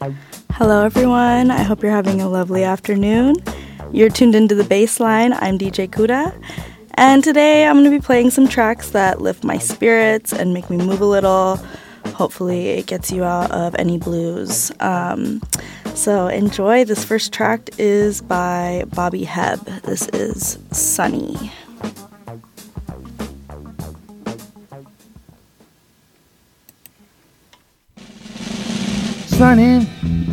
Hello, everyone. I hope you're having a lovely afternoon. You're tuned into The Baseline. I'm DJ Kuda. And today I'm going to be playing some tracks that lift my spirits and make me move a little. Hopefully it gets you out of any blues. So enjoy. This first track is by Bobby Hebb. This is Sunny. Sunny,